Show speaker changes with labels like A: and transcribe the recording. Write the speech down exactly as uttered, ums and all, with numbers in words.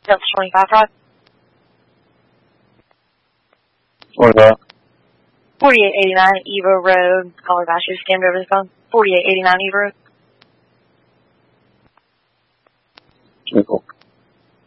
A: Delta twenty-five five.
B: What's that?
A: forty-eight eighty-nine Evo Road. Caller Bash is scammed over the phone. forty-eight eighty-nine Evo Road.
B: Okay, cool.